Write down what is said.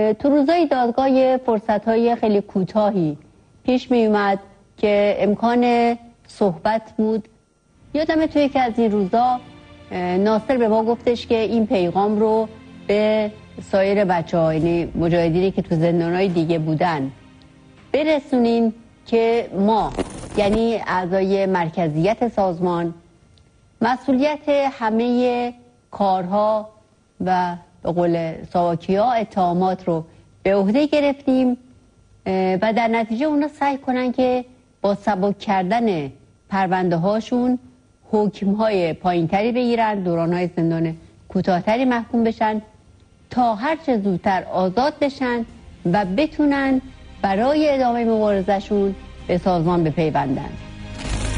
تو روزای دادگاه یه فرصت‌های خیلی کوتاهی پیش می اومد که امکان صحبت بود. یادمه توی یکی از این روزا ناصر به ما گفتش که این پیغام رو به سایر بچه‌ها، یعنی مجاهدینی که تو زندان‌های دیگه بودن، برسونین که ما، یعنی اعضای مرکزیت سازمان، مسئولیت همه کارها و به قول ساواکیا اتهامات رو به عهده گرفتیم و در نتیجه اونا سعی کنن که با سبک کردن پرونده هاشون حکم های پایین تری بگیرن، دوران های زندان کوتاه‌تری محکوم بشن تا هر چه زودتر آزاد بشن و بتونن برای ادامه مبارزشون به سازمان بپیوندن.